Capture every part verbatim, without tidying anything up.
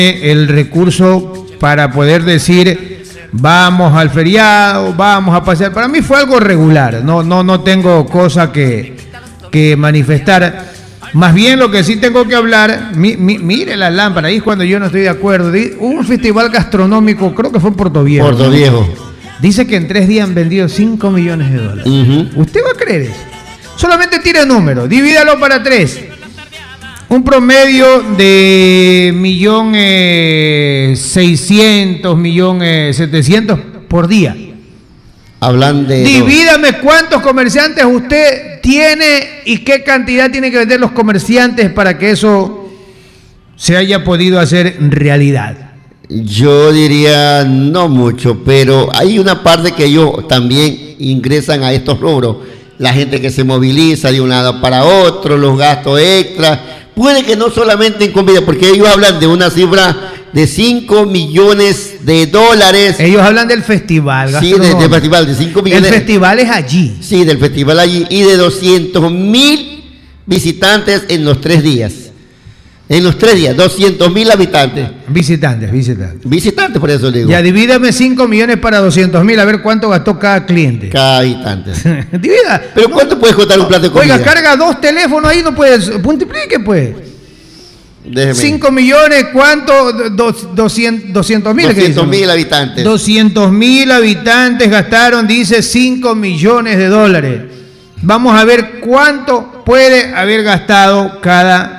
el recurso para poder decir vamos al feriado, vamos a pasear. Para mí fue algo regular, no, no, no tengo cosa que, que manifestar. Más bien lo que sí tengo que hablar, mi, mi, mire la lámpara, ahí es cuando yo no estoy de acuerdo. Hubo un festival gastronómico, creo que fue en Puerto Viejo. Puerto Viejo. Dice que en tres días han vendido cinco millones de dólares. Uh-huh. ¿Usted va a creer eso? Solamente tire número, divídalo para tres. Un promedio de millón eh, seiscientos, millón eh, setecientos por día. Hablan de... Divídame cuántos comerciantes usted tiene y qué cantidad tienen que vender los comerciantes para que eso se haya podido hacer realidad. Yo diría no mucho, pero hay una parte que ellos también ingresan a estos rubros. La gente que se moviliza de un lado para otro, los gastos extras. Puede que no solamente en comida, porque ellos hablan de una cifra de cinco millones de dólares. Ellos hablan del festival. Sí, de, del festival, de cinco millones. El festival es allí. Sí, del festival allí. Y de doscientos mil visitantes en los tres días. En los tres días, doscientos mil habitantes. Visitantes, visitantes. Visitantes, por eso le digo. Ya, divídame cinco millones para doscientos mil, a ver cuánto gastó cada cliente. Cada habitante. Divida. Pero no, ¿cuánto puede costar un plato de comida? Oiga, carga dos teléfonos ahí, no puedes. Multiplique, pues. Déjeme. cinco millones, ¿cuánto? doscientos mil. doscientos mil habitantes. doscientos mil habitantes gastaron, dice, cinco millones de dólares. Vamos a ver cuánto puede haber gastado cada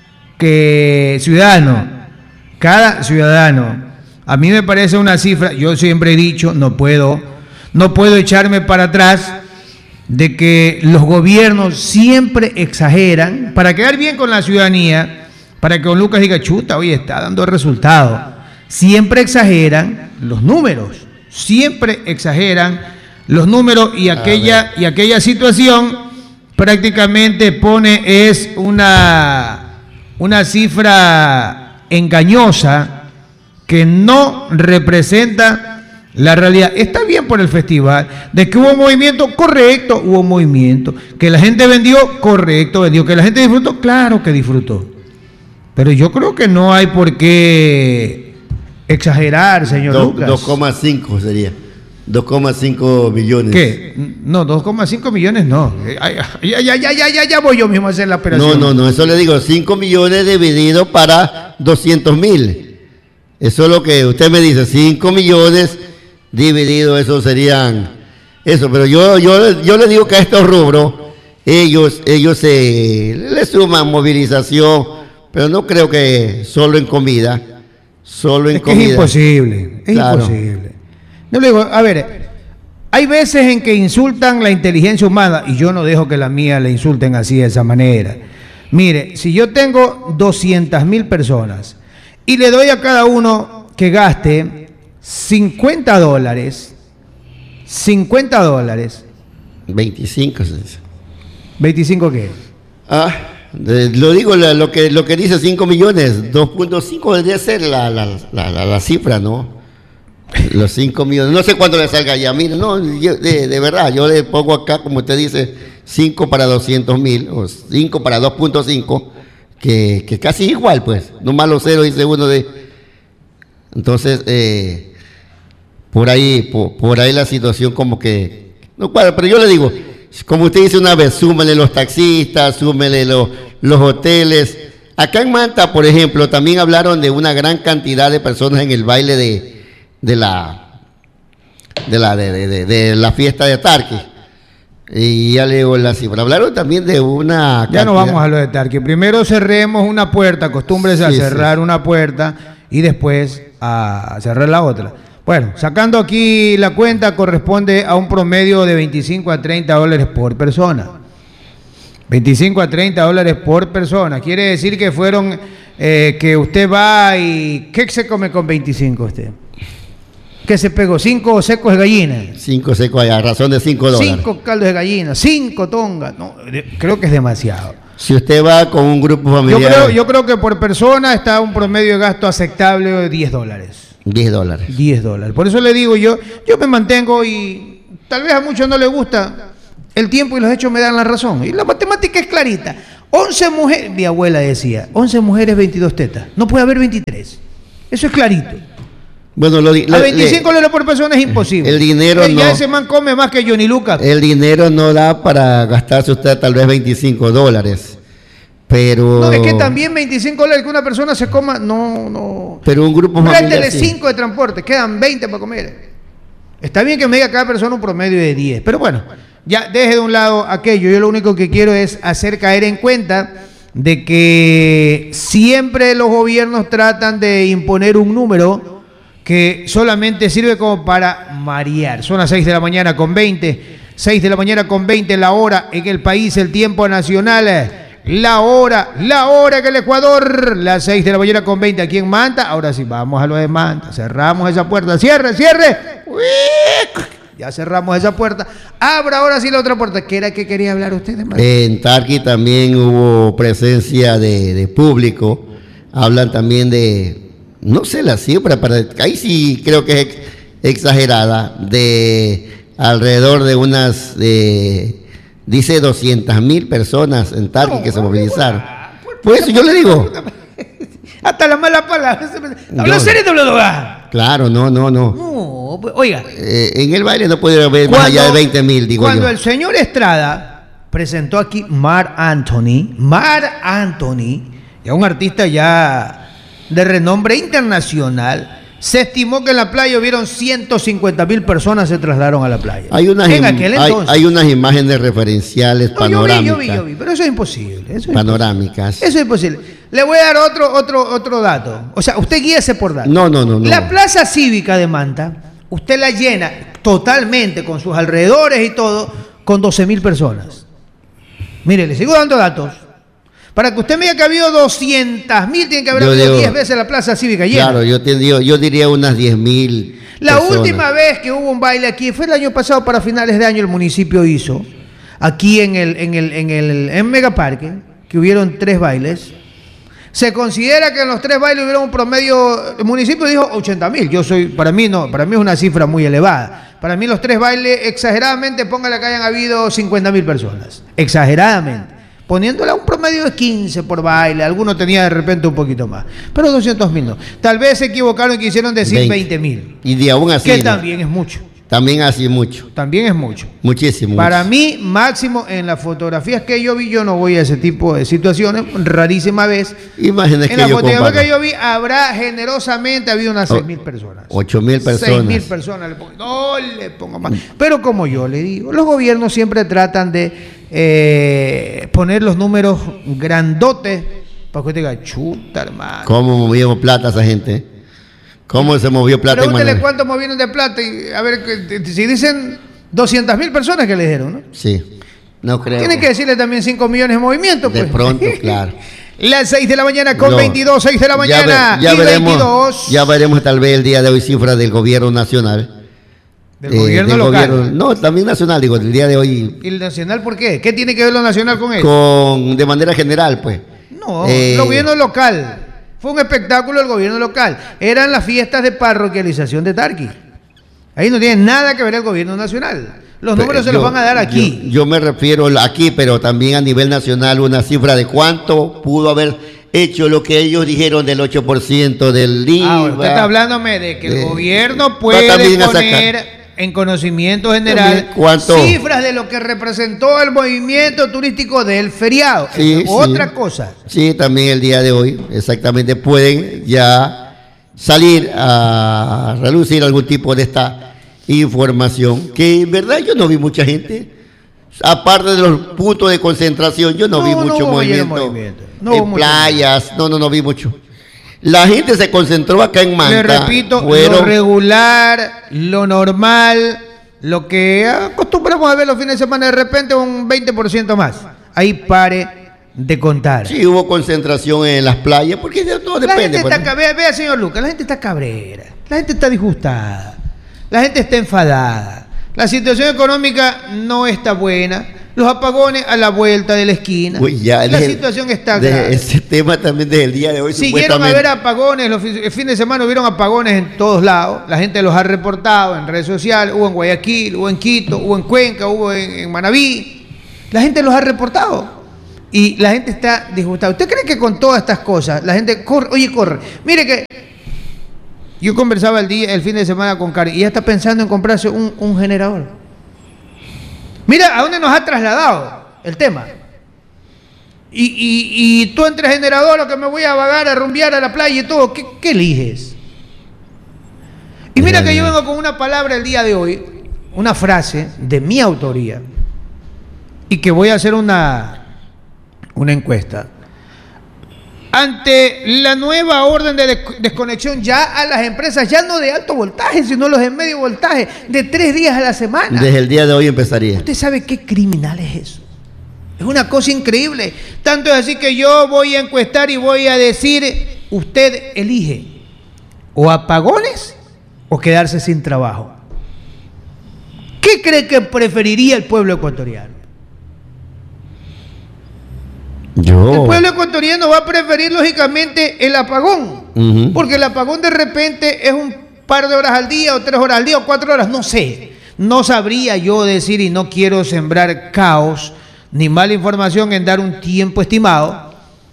que ciudadano, cada ciudadano. A mí me parece una cifra, yo siempre he dicho, no puedo, no puedo echarme para atrás de que los gobiernos siempre exageran para quedar bien con la ciudadanía, para que don Lucas diga, chuta, oye, está dando resultado. Siempre exageran los números, siempre exageran los números y aquella, y aquella situación prácticamente pone, es una... una cifra engañosa que no representa la realidad. Está bien por el festival, de que hubo movimiento, correcto, hubo movimiento, que la gente vendió, correcto, vendió, que la gente disfrutó, claro que disfrutó, pero yo creo que no hay por qué exagerar, señor Do, Lucas. dos coma cinco sería. dos coma cinco millones. ¿Qué? No, dos coma cinco millones no. Ya, ya, ya, ya, ya, ya voy yo mismo a hacer la operación. No, no, no, eso le digo, cinco millones dividido para doscientos mil. Eso es lo que usted me dice, cinco millones dividido, eso serían, eso, pero yo, yo, yo le digo que a estos rubros, ellos, ellos se le suman movilización, pero no creo que solo en comida, solo en es que comida. Es imposible, es claro. imposible. Yo le digo, a ver, hay veces en que insultan la inteligencia humana y yo no dejo que la mía la insulten así de esa manera. Mire, si yo tengo doscientas mil personas y le doy a cada uno que gaste cincuenta dólares, cincuenta dólares. veinticinco. ¿veinticinco qué? Ah, de, lo digo, la, lo que lo que dice cinco millones, dos punto cinco debería ser la, la, la, la, la cifra, ¿no? Los cinco millones, no sé cuánto le salga ya, mire, no, yo, de, de verdad, yo le pongo acá, como usted dice, cinco para doscientos mil, o cinco para dos punto cinco, que, que casi igual, pues, no más los ceros, dice uno de... Entonces, eh, por ahí, por, por ahí la situación como que... No cuadra, pero yo le digo, como usted dice una vez, súmele los taxistas, súmele los, los hoteles. Acá en Manta, por ejemplo, también hablaron de una gran cantidad de personas en el baile de... de la de la de, de, de, de la fiesta de Tarqui, y ya le digo la cifra. Hablaron también de una ya cantidad. No vamos a lo de Tarqui, primero cerremos una puerta, acostúmbrese sí, a cerrar sí. una puerta y después a cerrar la otra. Bueno, sacando aquí la cuenta, corresponde a un promedio de veinticinco a treinta dólares por persona. veinticinco a treinta dólares por persona, quiere decir que fueron eh, que usted va y ¿qué se come con veinticinco usted? ¿Qué se pegó? ¿Cinco secos de gallina? Cinco secos, a razón de cinco dólares. Cinco caldos de gallina, cinco tongas. No, creo que es demasiado. Si usted va con un grupo familiar... Yo creo, yo creo que por persona está un promedio de gasto aceptable de diez dólares. diez dólares. diez dólares. Por eso le digo yo, yo me mantengo y tal vez a muchos no les gusta el tiempo y los hechos me dan la razón. Y la matemática es clarita. once mujeres, mi abuela decía, once mujeres, veintidós tetas. No puede haber veintitrés. Eso es clarito. Bueno, lo, lo, a veinticinco dólares por persona es imposible. El dinero el, no. Ya ese man come más que Johnny Lucas. El dinero no da para gastarse usted tal vez veinticinco dólares. Pero... No, es que también veinticinco dólares que una persona se coma, no, no. Pero un grupo familiar Réstele sí. cinco de transporte, quedan veinte para comer. Está bien que me diga cada persona un promedio de diez, pero bueno, ya deje de un lado aquello. Yo lo único que quiero es hacer caer en cuenta de que siempre los gobiernos tratan de imponer un número que solamente sirve como para marear. Son las seis de la mañana con veinte, seis de la mañana con veinte la hora en el país, el tiempo nacional. La hora, la hora en el Ecuador, las seis de la mañana con veinte aquí en Manta. Ahora sí, vamos a lo de Manta. Cerramos esa puerta. Cierre, cierre. Ya cerramos esa puerta. Abra ahora sí la otra puerta. ¿Qué era que quería hablar usted, hermano? En Tarqui también hubo presencia de, de público. Hablan también de, no sé la cifra, para, ahí sí creo que es exagerada, de alrededor de unas... De, dice doscientas mil personas en Tarqui no, que se movilizaron. Por eso yo le digo. Hasta la mala palabra. ¿Habla serio de la Claro, no, no, no. No, pues, oiga. Eh, en el baile no puede haber más allá de veinte mil, digo cuando yo. Cuando el señor Estrada presentó aquí Marc Anthony, Marc Anthony, ya un artista ya de renombre internacional, se estimó que en la playa hubieron ciento cincuenta mil personas se trasladaron a la playa. Hay unas, en aquel hay, entonces. hay unas imágenes referenciales, no, panorámicas. Yo vi, yo vi, yo vi, pero eso es imposible. Eso es panorámicas. Imposible. Eso es imposible. Le voy a dar otro, otro, otro dato. O sea, usted guíese por datos. No, no, no, no. La plaza cívica de Manta, usted la llena totalmente con sus alrededores y todo, con doce mil personas. Mire, le sigo dando datos. Para que usted me diga que ha habido doscientas mil, tiene que haber yo habido diez veces la plaza cívica llena. Claro, yo, te, yo, yo diría unas diez mil. La personas. Última vez que hubo un baile aquí, fue el año pasado, para finales de año, el municipio hizo, aquí en el, en el, en el en Megaparque, que hubieron tres bailes. Se considera que en los tres bailes hubieron un promedio, el municipio dijo ochenta mil. Yo soy, para mí no, para mí es una cifra muy elevada. Para mí los tres bailes, exageradamente, póngale que hayan habido cincuenta mil personas. Exageradamente. Poniéndole a un promedio de quince por baile, alguno tenía de repente un poquito más, pero doscientos mil no. Tal vez se equivocaron y quisieron decir veinte mil. Y de aún así. Que ¿no? también es mucho. También así mucho. También es mucho. Muchísimo. Para mucho. Mí, máximo, en las fotografías que yo vi, yo no voy a ese tipo de situaciones, rarísima vez. Imágenes en que la yo fotografía que yo vi, habrá generosamente habido unas seis mil personas. ocho mil personas. seis mil personas. Le pongo, no le pongo más. Pero como yo le digo, los gobiernos siempre tratan de eh, poner los números grandotes para que usted diga, chuta, hermano. ¿Cómo movimos plata esa gente? ¿Cómo se movió plata? Pregúntele cuánto movieron de plata y a ver, si dicen doscientas mil personas que le dijeron, ¿no? Sí, no creo. Tienen que decirle también cinco millones de movimientos. De pues. pronto, claro. Las seis de la mañana con no, veintidós, seis de la mañana ya, ve, ya y veremos, veintidós. Ya veremos tal vez el día de hoy cifras del gobierno nacional. ¿Del eh, gobierno del local? Gobierno, no, también nacional, digo, el día de hoy. ¿Y el nacional por qué? ¿Qué tiene que ver lo nacional con eso? Con, de manera general, pues. No, eh, el gobierno local. Fue un espectáculo del gobierno local. Eran las fiestas de parroquialización de Tarqui. Ahí no tiene nada que ver el gobierno nacional. Los pero números se yo, los van a dar aquí. Yo, yo me refiero aquí, pero también a nivel nacional, una cifra de cuánto pudo haber hecho lo que ellos dijeron del ocho por ciento del I V A. Ah, usted está hablándome de que el eh, gobierno puede poner en conocimiento general cifras de lo que representó el movimiento turístico del feriado. Sí, otra sí. cosa. Sí, también el día de hoy, exactamente, pueden ya salir a relucir algún tipo de esta información, que en verdad yo no vi mucha gente, aparte de los puntos de concentración, yo no, no vi mucho no movimiento, movimiento. No en playas, movimiento. no, no, no vi mucho. La gente se concentró acá en Manta. Le repito, fueron... lo regular, lo normal, lo que acostumbramos a ver los fines de semana, de repente un veinte por ciento más. Ahí pare de contar. Sí, hubo concentración en las playas, porque de todo la depende. Gente está, vea, vea, señor Lucas, la gente está cabrera, la gente está disgustada, la gente está enfadada, la situación económica no está buena. Los apagones a la vuelta de la esquina. Uy, ya, la el, situación está de, grave. Ese tema también desde el día de hoy. Siguieron a haber apagones, los el fin de semana hubieron apagones en todos lados. La gente los ha reportado en redes sociales. Hubo en Guayaquil, hubo en Quito, hubo en Cuenca, hubo en, en Manabí. La gente los ha reportado. Y la gente está disgustada. ¿Usted cree que con todas estas cosas la gente corre? Oye, corre. Mire que Yo conversaba el día, el fin de semana con Cari y ella está pensando en comprarse un, un generador. Mira a dónde nos ha trasladado el tema. Y, y, y tú entre generador, lo que me voy a vagar, a rumbear a la playa y todo, ¿qué, qué eliges? Y mira que yo vengo con una palabra el día de hoy, una frase de mi autoría, y que voy a hacer una, una encuesta. Ante la nueva orden de desconexión ya a las empresas, ya no de alto voltaje, sino los de medio voltaje, de tres días a la semana. Desde el día de hoy empezaría. ¿Usted sabe qué criminal es eso? Es una cosa increíble. Tanto es así que yo voy a encuestar y voy a decir, usted elige o apagones o quedarse sin trabajo. ¿Qué cree que preferiría el pueblo ecuatoriano? Yo. El pueblo ecuatoriano va a preferir lógicamente el apagón, uh-huh. porque el apagón de repente es un par de horas al día o tres horas al día o cuatro horas, no sé. No sabría yo decir y no quiero sembrar caos ni mala información en dar un tiempo estimado.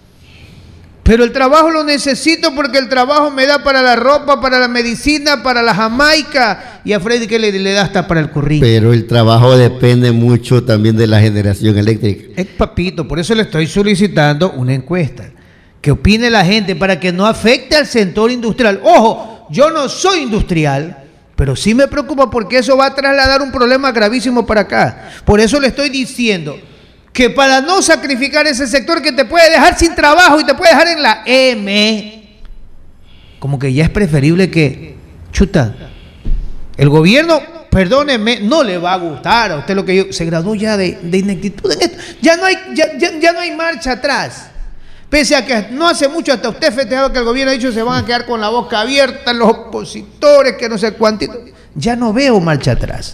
Pero el trabajo lo necesito porque el trabajo me da para la ropa, para la medicina, para la jamaica y a Freddy que le, le da hasta para el currículum. Pero el trabajo depende mucho también de la generación eléctrica. Es papito, por eso le estoy solicitando una encuesta. Que opine la gente para que no afecte al sector industrial. Ojo, yo no soy industrial, pero sí me preocupa porque eso va a trasladar un problema gravísimo para acá. Por eso le estoy diciendo que para no sacrificar ese sector que te puede dejar sin trabajo y te puede dejar en la M, como que ya es preferible que, chuta, el gobierno, perdóneme, no le va a gustar a usted lo que yo, se graduó ya de, de ineptitud en esto, ya no hay, ya, ya, ya no hay marcha atrás, pese a que no hace mucho hasta usted festejado que el gobierno ha dicho se van a quedar con la boca abierta los opositores, que no sé cuántito, ya no veo marcha atrás.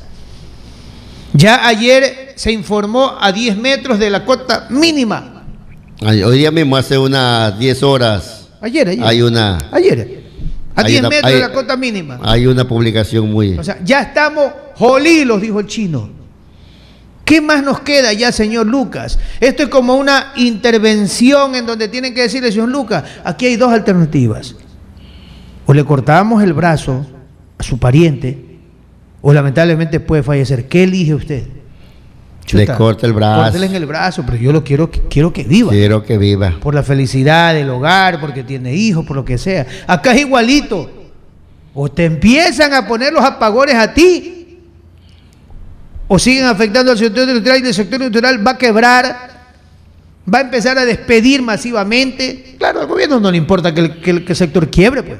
Ya ayer se informó a diez metros de la cota mínima. Hoy día mismo, hace unas diez horas. Ayer, ayer. Hay una. Ayer. A diez metros hay, de la cota mínima. Hay una publicación muy. O sea, ya estamos jolilos, dijo el chino. ¿Qué más nos queda ya, señor Lucas? Esto es como una intervención en donde tienen que decirle, señor Lucas, aquí hay dos alternativas. O le cortamos el brazo a su pariente, o lamentablemente puede fallecer. ¿Qué elige usted? Chuta, le corta el brazo. Córtele en el brazo, pero yo lo quiero, quiero que viva. Quiero que viva. Por la felicidad del hogar, porque tiene hijos, por lo que sea. Acá es igualito. O te empiezan a poner los apagones a ti, o siguen afectando al sector industrial y el sector industrial va a quebrar, va a empezar a despedir masivamente. Claro, al gobierno no le importa que el, que el, que el sector quiebre, pues.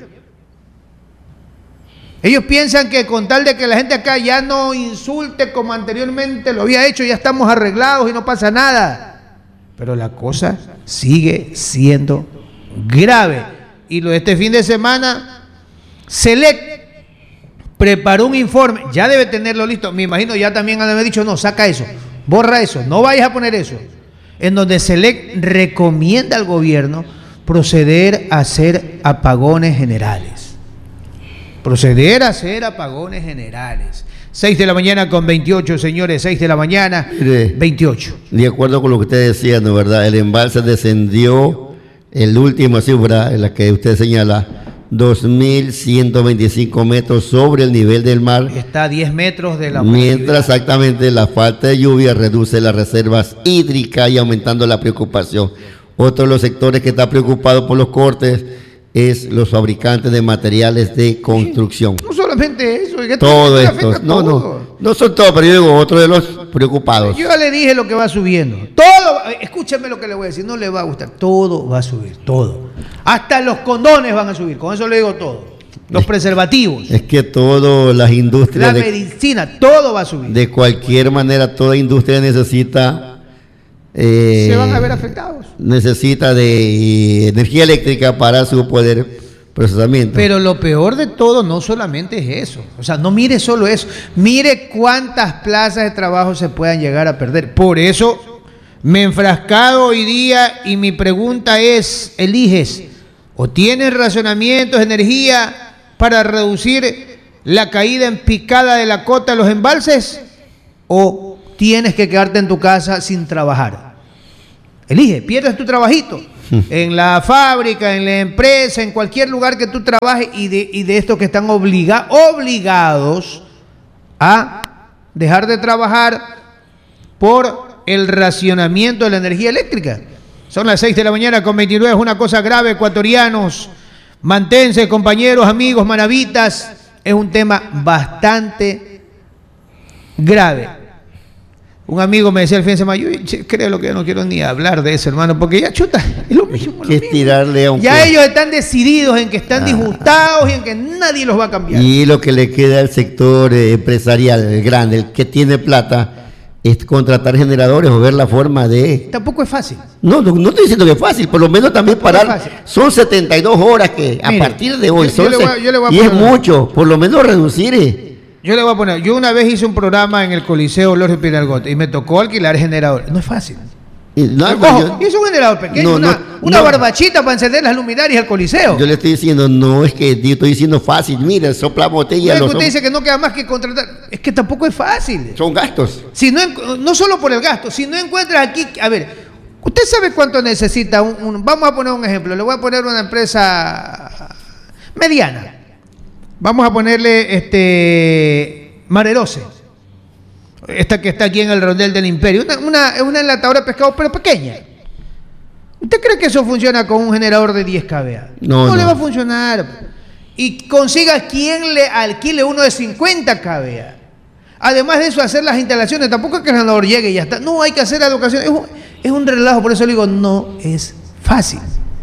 Ellos piensan que con tal de que la gente acá ya no insulte como anteriormente lo había hecho, ya estamos arreglados y no pasa nada. Pero la cosa sigue siendo grave. Y lo de este fin de semana, Select preparó un informe, ya debe tenerlo listo. Me imagino ya también han de haber dicho, no, saca eso, borra eso, no vayas a poner eso. En donde Select recomienda al gobierno proceder a hacer apagones generales. Proceder a hacer apagones generales. seis de la mañana con veintiocho, señores, seis de la mañana, Mire, veintiocho. De acuerdo con lo que usted decía, ¿no, verdad? El embalse descendió, el último cifra, en la que usted señala, dos mil ciento veinticinco metros sobre el nivel del mar. Está a diez metros de la Mientras exactamente la falta de lluvia reduce las reservas hídricas y aumentando la preocupación. Otro de los sectores que está preocupado por los cortes es los fabricantes de materiales de construcción. No solamente eso, es que todo esto, no, todo. no, no son todos, pero yo digo otro de los preocupados. Yo ya le dije lo que va subiendo. Todo, escúcheme lo que le voy a decir, no le va a gustar, todo va a subir, todo. Hasta los condones van a subir, con eso le digo todo. Los es, preservativos. Es que todas las industrias. La de, medicina, todo va a subir. De cualquier manera, toda industria necesita. Eh, se van a ver afectados. Necesita de energía eléctrica para su poder procesamiento. Pero lo peor de todo no solamente es eso. O sea, no mire solo eso. Mire cuántas plazas de trabajo se puedan llegar a perder. Por eso me he enfrascado hoy día y mi pregunta es, eliges o tienes racionamientos de energía para reducir la caída en picada de la cota de los embalses o tienes que quedarte en tu casa sin trabajar. Elige, pierdes tu trabajito, en la fábrica, en la empresa, en cualquier lugar que tú trabajes y de, y de estos que están obliga, obligados a dejar de trabajar por el racionamiento de la energía eléctrica. Son las seis de la mañana con veintinueve, es una cosa grave, ecuatorianos. Manténse, compañeros, amigos, manavitas, es un tema bastante grave. Un amigo me decía el fin de semana, yo creo lo que yo no quiero ni hablar de eso, hermano, porque ya chuta, es lo mismo. Que es tirarle a un ya poco. ellos están decididos en que están ah. disgustados y en que nadie los va a cambiar. Y lo que le queda al sector eh, empresarial, el grande, el que tiene plata, es contratar generadores o ver la forma de... Tampoco es fácil. No, no, no estoy diciendo que es fácil, por lo menos también Tampoco parar. Son setenta y dos horas que a Mire, partir de hoy yo, son... Yo le voy, yo le voy a y es mucho, por lo menos reducir... Eh. Yo le voy a poner, yo una vez hice un programa en el Coliseo Loris Pinargote y me tocó alquilar generadores. No es fácil. Y, no, Ojo, yo, es un generador pequeño, no, una, no, una no, barbachita para encender las luminarias al Coliseo. Yo le estoy diciendo, no es que yo estoy diciendo fácil, mira, sopla botella. No es que usted dice que no queda más que contratar, es que tampoco es fácil. Son gastos. Si no, no solo por el gasto, si no encuentras aquí, a ver, usted sabe cuánto necesita un, un vamos a poner un ejemplo, le voy a poner una empresa mediana. Vamos a ponerle este Marerose. Esta que está aquí en el Rondel del Imperio, una, una, una enlatadora de pescado, pero pequeña. ¿Usted cree que eso funciona con un generador de diez kVA? No, no, no le va a funcionar. Y consiga quien le alquile uno de cincuenta kVA. Además de eso, hacer las instalaciones, tampoco es que el generador llegue y ya está. No, hay que hacer educación. Es un, es un relajo, por eso le digo, no es fácil.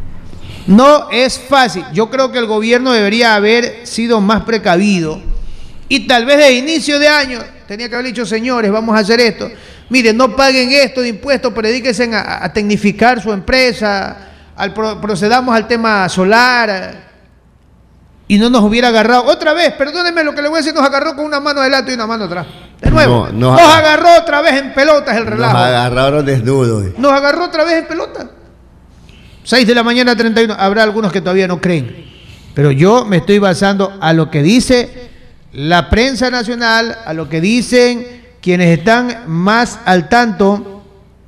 No es fácil. Yo creo que el gobierno debería haber sido más precavido y tal vez de inicio de año tenía que haber dicho, señores, vamos a hacer esto. Miren, no paguen esto de impuestos, pero dedíquense a, a tecnificar su empresa, al pro, procedamos al tema solar, y no nos hubiera agarrado. Otra vez, perdónenme lo que le voy a decir, nos agarró con una mano adelante y una mano atrás. De nuevo, no, nos, nos agarró otra vez en pelotas el relajo. Nos agarraron desnudos. Nos agarró otra vez en pelotas. seis de la mañana, treinta y uno. Habrá algunos que todavía no creen, pero yo me estoy basando a lo que dice la prensa nacional, a lo que dicen quienes están más al tanto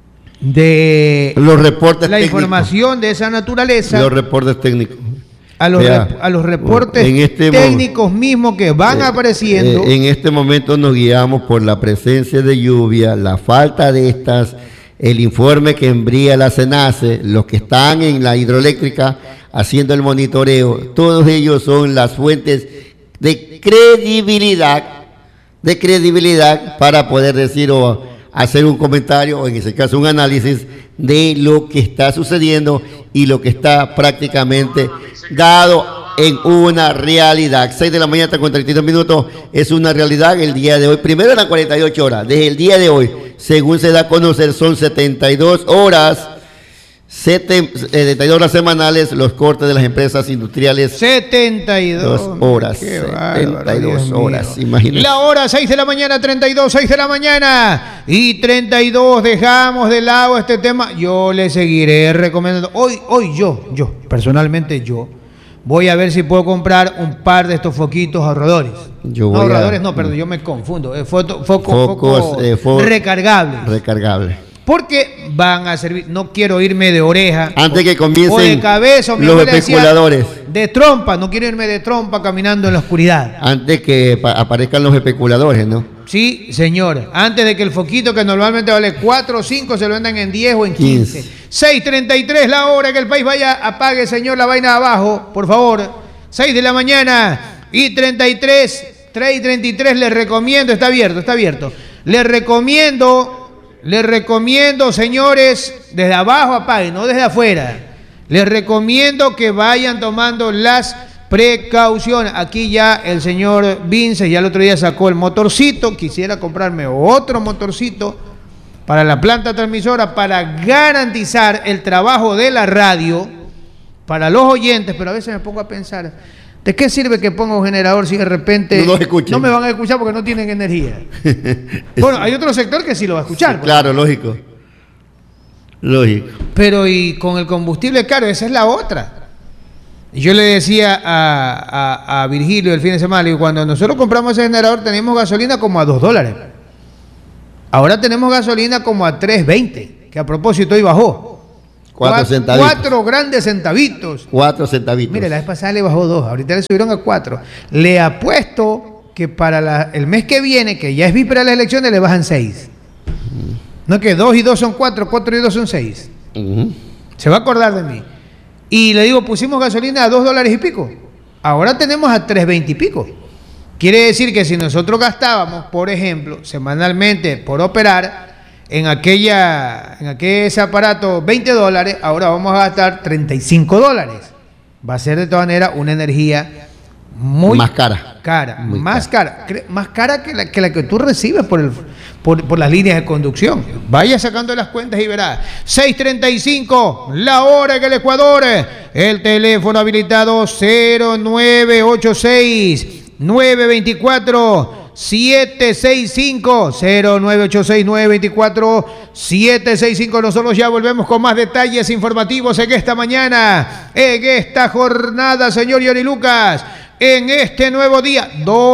de los reportes la técnicos. Información de esa naturaleza. Los reportes técnicos. A los, Vea, rep, a los reportes en este técnicos mismos que van eh, apareciendo. Eh, en este momento nos guiamos por la presencia de lluvia, la falta de estas, el informe que envía la SENACE, los que están en la hidroeléctrica haciendo el monitoreo, todos ellos son las fuentes de credibilidad, de credibilidad para poder decir o hacer un comentario o en ese caso un análisis de lo que está sucediendo y lo que está prácticamente dado en una realidad. seis de la mañana con treinta y dos minutos es una realidad el día de hoy. Primero eran cuarenta y ocho horas, desde el día de hoy, según se da a conocer, son setenta y dos horas. setenta y dos horas semanales los cortes de las empresas industriales. setenta y dos horas. setenta y dos horas, imagínate. La hora seis de la mañana, treinta y dos, seis de la mañana y treinta y dos. Dejamos de lado este tema. Yo le seguiré recomendando. Hoy, hoy yo, yo, personalmente yo, voy a ver si puedo comprar un par de estos foquitos ahorradores. Yo no, ahorradores a... no, perdón, yo me confundo. Eh, foto, foco, Focos, foco eh, fo... recargables. Recargables. Porque van a servir, no quiero irme de oreja. Antes o, que comiencen o de cabeza, o los especuladores. Decía, de trompa, no quiero irme de trompa caminando en la oscuridad. Antes que aparezcan los especuladores, ¿no? Sí, señor. Antes de que el foquito que normalmente vale cuatro o cinco se lo vendan en diez o en quince. quince. seis treinta y tres la hora, que el país vaya, apague, señor, la vaina de abajo, por favor. seis de la mañana y treinta y tres, tres y treinta y tres les recomiendo, está abierto, está abierto. Les recomiendo... Les recomiendo, señores, desde abajo apaguen, no desde afuera. Les recomiendo que vayan tomando las precauciones. Aquí ya el señor Vince ya el otro día sacó el motorcito. Quisiera comprarme otro motorcito para la planta transmisora para garantizar el trabajo de la radio para los oyentes. Pero a veces me pongo a pensar, ¿de qué sirve que ponga un generador si de repente no, no me van a escuchar porque no tienen energía? Bueno, hay otro sector que sí lo va a escuchar. Sí, claro, lógico. Lógico. Pero y con el combustible caro, esa es la otra. Yo le decía a, a, a Virgilio el fin de semana, y cuando nosotros compramos ese generador teníamos gasolina como a dos dólares. Ahora tenemos gasolina como a tres veinte, que a propósito hoy bajó. Cuatro centavitos. Cuatro grandes centavitos. Cuatro centavitos. Mire, la vez pasada le bajó dos, ahorita le subieron a cuatro. Le apuesto que para la, el mes que viene, que ya es víspera de las elecciones, le bajan seis. Uh-huh. No, que dos y dos son cuatro, cuatro y dos son seis. Uh-huh. Se va a acordar de mí. Y le digo, pusimos gasolina a dos dólares y pico. Ahora tenemos a tres veinte y pico. Quiere decir que si nosotros gastábamos, por ejemplo, semanalmente por operar en aquella, en aquel ese aparato veinte dólares, ahora vamos a gastar treinta y cinco dólares. Va a ser de todas maneras una energía muy más cara, cara muy más cara. cara, más cara que la que, la que tú recibes por, el, por, por las líneas de conducción. Vaya sacando las cuentas y verás. seis treinta y cinco, la hora en el Ecuador. El teléfono habilitado cero nueve ocho seis, nueve dos cuatro, siete seis cinco, cero nueve ocho seis, nueve dos cuatro, siete seis cinco. Nosotros ya volvemos con más detalles informativos en esta mañana, en esta jornada, señor Johnny Lucas, en este nuevo día,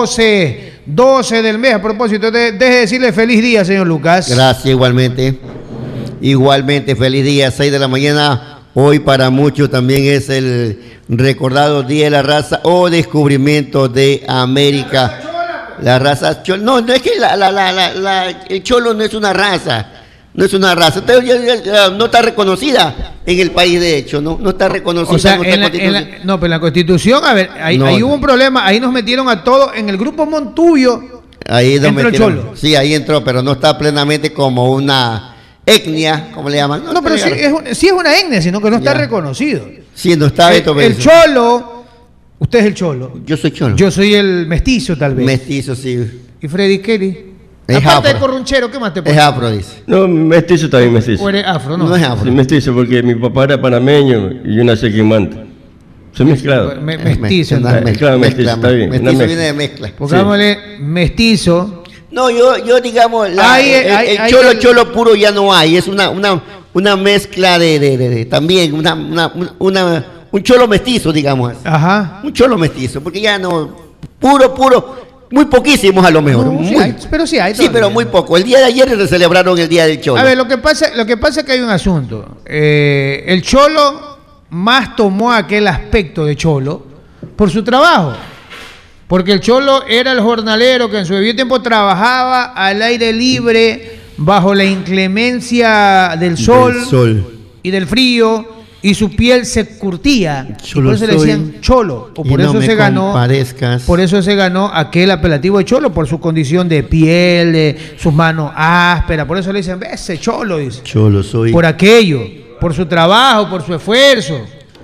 doce, doce del mes. A propósito, de, deje de decirle feliz día, señor Lucas. Gracias, igualmente. Igualmente, feliz día, seis de la mañana. Hoy para muchos también es el recordado Día de la Raza o Descubrimiento de América. La raza cholo. No, no es que la, la, la, la, la, el cholo no es una raza. No es una raza. No está reconocida en el país, de hecho. No, no está reconocida. O sea, en en la, en la, no, pero en la Constitución, a ver, ahí, no, ahí hubo un problema. Ahí nos metieron a todos en el grupo Montuyo. Ahí entró el cholo. Sí, ahí entró, pero no está plenamente como una etnia, como le llaman. No, no pero sí es, un, sí es una etnia, sino que no está ya reconocido. Sí, no está. El, el cholo. Usted es el cholo. Yo soy cholo. Yo soy el mestizo, tal vez. Mestizo, sí. ¿Y Freddy Kelly? Es aparte afro. de corrunchero, ¿qué más te pone? Es afro, dice. No, mestizo también mestizo. ¿O eres afro, no? No es afro. Sí, mestizo, porque mi papá era panameño y yo nací aquí en Manta. Soy mezclado. Me, mestizo. Es mezcla, mezcla, mestizo, está bien. Mestizo viene de mezcla. Pongámosle sí. Mestizo. No, yo, yo digamos, la, hay, el, hay, el hay cholo, el... cholo puro ya no hay. Es una, una, una mezcla de, de, de, de también, una, una, una, un cholo mestizo, digamos. Ajá. Un cholo mestizo, porque ya no, puro, puro. Muy poquísimos a lo mejor. No, muy, sí hay, pero sí hay. Sí, pero muy poco. El día de ayer se celebraron el Día del Cholo. A ver, lo que pasa, lo que pasa es que hay un asunto. Eh, el Cholo más tomó aquel aspecto de Cholo por su trabajo. Porque el Cholo era el jornalero que en su debido tiempo trabajaba al aire libre, bajo la inclemencia del sol, del sol. y del frío. Y su piel se curtía, y por eso le decían cholo, o por eso no se ganó, compadezcas. por eso se ganó aquel apelativo de cholo, por su condición de piel, de sus manos ásperas, por eso le dicen, ese cholo, dice. Cholo soy. Por aquello, por su trabajo, por su esfuerzo.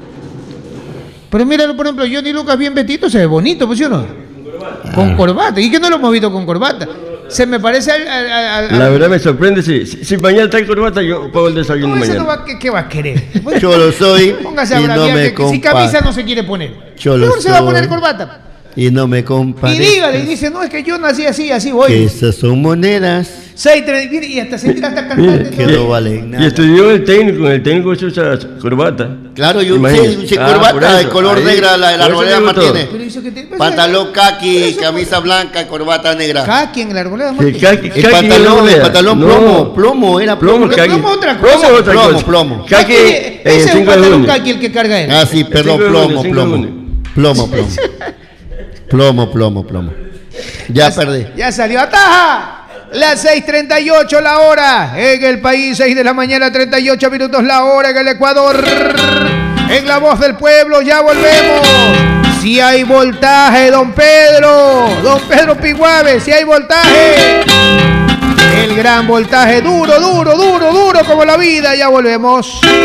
Pero míralo, por ejemplo, Johnny Lucas bien vestido, se ve bonito, ¿pues sí o no? Ah. Con corbata, ¿y que no lo hemos visto con corbata? Se me parece al... al, al, al la verdad me sorprende, si, si, si mañana trae corbata, yo pago el desayuno mañana. No va, ¿qué, ¿Qué va a querer? Yo lo soy. Póngase a y no me que, que si camisa no se quiere poner. Yo lo soy. Se va a poner corbata. Y no me compadezco. Y dígale, y dice, no, es que yo nací así, así voy. Que esas son monedas. seis, tres, y hasta se tira hasta cantante. Que no valen nada. Y estudió el técnico, el técnico se usa corbata. Claro, yo sí, sí, corbata de color negra, la, la arboleda mantiene. Pantalón kaki, camisa blanca, corbata negra. Kaki en la arboleda mantiene. El pantalón, el pantalón plomo, plomo, era plomo. Plomo otra cosa. Plomo, plomo. Kaki, ese es un pantalón kaki el que carga él. Ah, sí, perdón, plomo, plomo. Plomo, plomo. Plomo, plomo, plomo. Ya perdí. Ya salió. ¡Ataja! Las seis treinta y ocho la hora. En el país, seis de la mañana, treinta y ocho minutos la hora en el Ecuador. En La Voz del Pueblo, ya volvemos. Si hay voltaje, don Pedro. Don Pedro Piguave, si hay voltaje. El gran voltaje, duro, duro, duro, duro como la vida. Ya volvemos.